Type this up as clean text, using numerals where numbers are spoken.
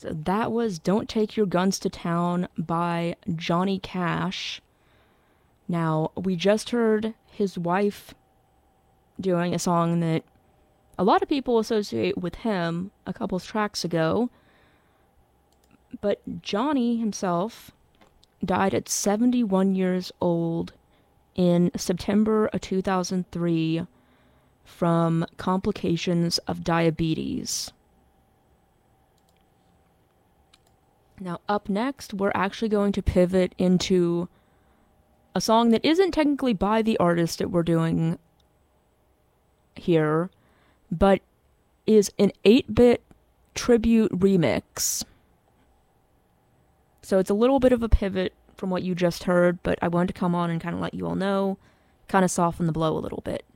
So that was Don't Take Your Guns to Town by Johnny Cash. Now, we just heard his wife doing a song that a lot of people associate with him a couple of tracks ago, but Johnny himself died at 71 years old in September of 2003 from complications of diabetes. Now, up next, we're actually going to pivot into a song that isn't technically by the artist that we're doing here, but is an 8-bit tribute remix. So it's a little bit of a pivot from what you just heard, but I wanted to come on and kind of let you all know, kind of soften the blow a little bit.